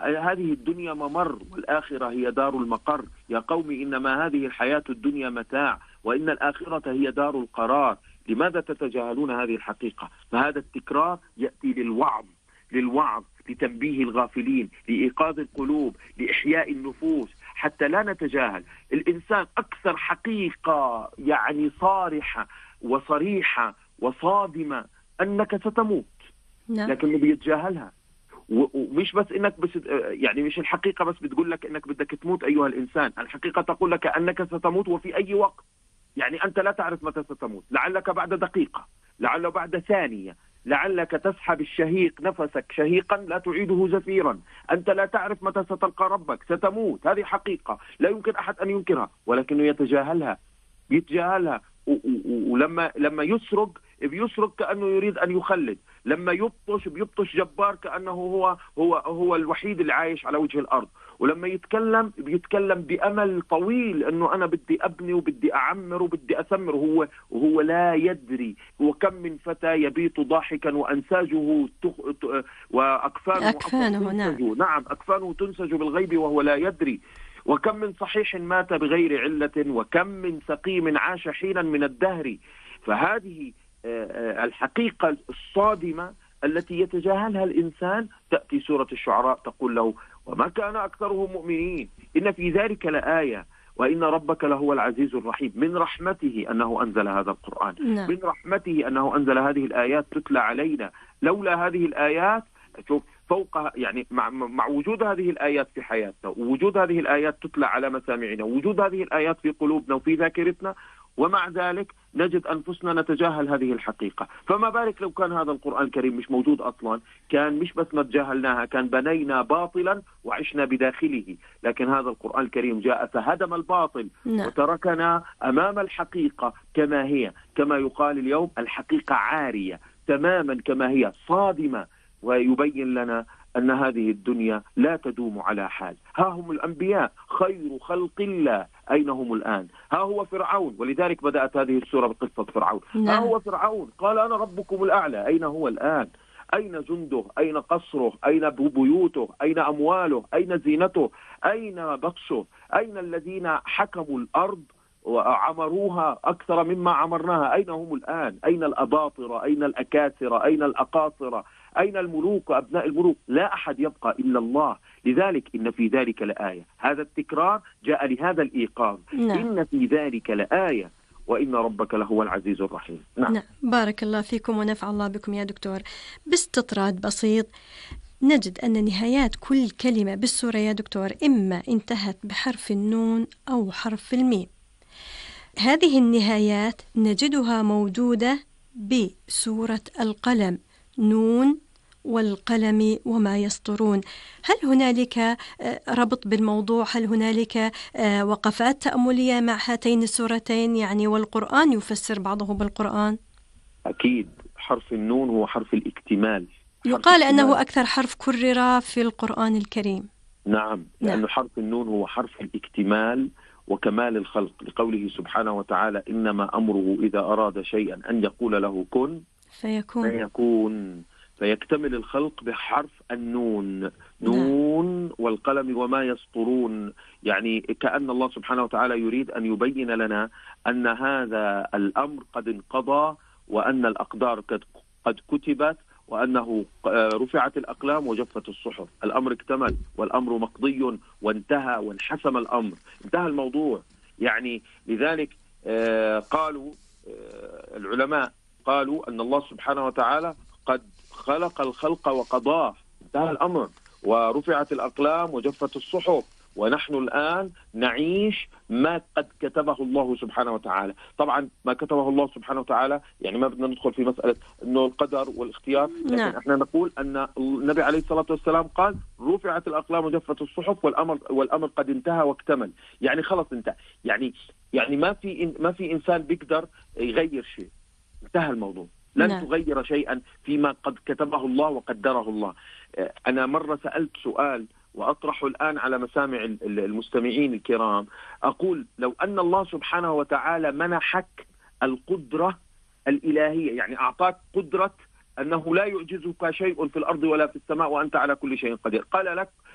هذه الدنيا ممر والآخرة هي دار المقر. يا قوم إنما هذه الحياة الدنيا متاع وإن الآخرة هي دار القرار. لماذا تتجاهلون هذه الحقيقة؟ فهذا التكرار يأتي للوعظ، لتنبيه الغافلين، لإيقاظ القلوب، لإحياء النفوس، حتى لا نتجاهل. الإنسان أكثر حقيقة يعني صارحة وصريحة وصادمة أنك ستموت، لكنه بيتجاهلها. ومش بس انك بس يعني مش الحقيقة بس بتقول لك انك بدك تموت ايها الانسان، الحقيقة تقول لك انك ستموت وفي اي وقت. يعني انت لا تعرف متى ستموت، لعلك بعد دقيقة، لعل بعد ثانية، لعلك تسحب الشهيق نفسك شهيقا لا تعيده زفيرا. انت لا تعرف متى ستلقى ربك، ستموت، هذه حقيقة لا يمكن احد ان ينكرها، ولكنه يتجاهلها. ولما بيسرق كأنه يريد أن يخلد، لما بيبطش جبار كأنه هو الوحيد اللي عايش على وجه الأرض، ولما بيتكلم بأمل طويل أنه أنا بدي أبني وبدي أعمر وبدي أثمر، وهو لا يدري. وكم من فتى يبيت ضاحكا وأنساجه أكفانه نعم أكفانه تنسج بالغيب وهو لا يدري. وكم من صحيح مات بغير علة، وكم من سقيم عاش حينا من الدهر. فهذه الحقيقة الصادمة التي يتجاهلها الإنسان. تأتي سورة الشعراء تقول له: وما كان أكثرهم مؤمنين إن في ذلك لآية وإن ربك لهو العزيز الرحيم. من رحمته أنه أنزل هذا القرآن، من رحمته أنه أنزل هذه الآيات تتلى علينا. لولا هذه الآيات، شوف فوقها يعني مع وجود هذه الآيات في حياتنا، ووجود هذه الآيات تتلى على مسامعنا، ووجود هذه الآيات في قلوبنا وفي ذاكرتنا، ومع ذلك نجد أنفسنا نتجاهل هذه الحقيقة. فما بالك لو كان هذا القرآن الكريم مش موجود أصلا، كان مش بس ما تجاهلناها، كان بنينا باطلا وعشنا بداخله. لكن هذا القرآن الكريم جاء فهدم الباطل وتركنا أمام الحقيقة كما هي، كما يقال اليوم الحقيقة عارية تماما كما هي، صادمة، ويبين لنا أن هذه الدنيا لا تدوم على حال. ها هم الأنبياء خير خلق الله، أين هم الآن؟ ها هو فرعون، ولذلك بدأت هذه السورة بقصة فرعون. ها هو فرعون قال أنا ربكم الأعلى، أين هو الآن؟ أين جنده؟ أين قصره؟ أين بيوته؟ أين أمواله؟ أين زينته؟ أين بطشه؟ أين الذين حكموا الأرض وعمروها أكثر مما عمرناها؟ أين هم الآن؟ أين الأباطرة؟ أين الأكاثرة؟ أين الأقاصرة؟ أين الملوك وأبناء الملوك؟ لا أحد يبقى إلا الله. لذلك إن في ذلك لآية. هذا التكرار جاء لهذا الإيقاظ. إن في ذلك لآية وإن ربك لهو العزيز الرحيم. نعم. بارك الله فيكم ونفع الله بكم يا دكتور. باستطراد بسيط نجد أن نهايات كل كلمة بالسورة يا دكتور إما انتهت بحرف النون أو حرف الميم. هذه النهايات نجدها موجودة بسورة القلم، نون والقلم وما يسطرون. هل هنالك ربط بالموضوع؟ هل هنالك وقفات تأملية مع هاتين السورتين يعني، والقرآن يفسر بعضه بالقرآن؟ أكيد. حرف النون هو حرف الاكتمال، يقال أنه أكثر حرف كرر في القرآن الكريم. نعم، لأن حرف النون هو حرف الاكتمال وكمال الخلق، لقوله سبحانه وتعالى: إنما أمره إذا أراد شيئا أن يقول له كن فيكون. فيكتمل الخلق بحرف النون. نون والقلم وما يسطرون. يعني كأن الله سبحانه وتعالى يريد أن يبين لنا أن هذا الأمر قد انقضى، وأن الأقدار قد كتبت، وأنه رفعت الأقلام وجفت الصحف. الأمر اكتمل والأمر مقضي وانتهى وانحسم الأمر، انتهى الموضوع. يعني لذلك قالوا العلماء قالوا أن الله سبحانه وتعالى قد خلق الخلق وقضاه، انتهى الأمر، ورفعت الأقلام وجفت الصحف، ونحن الآن نعيش ما قد كتبه الله سبحانه وتعالى. طبعا ما كتبه الله سبحانه وتعالى يعني ما بدنا ندخل في مسألة أنه القدر والاختيار، لكن احنا نقول أن النبي عليه الصلاة والسلام قال: رفعت الأقلام وجفت الصحف والأمر قد انتهى واكتمل. يعني خلص انتهى. يعني ما في إنسان بيقدر يغير شيء، انتهى الموضوع. لن تغير شيئا فيما قد كتبه الله وقدره الله. أنا مرة سألت سؤال وأطرحه الآن على مسامع المستمعين الكرام، أقول: لو أن الله سبحانه وتعالى منحك القدرة الإلهية، يعني أعطاك قدرة أنه لا يعجزك شيء في الأرض ولا في السماء وأنت على كل شيء قدير، قال لك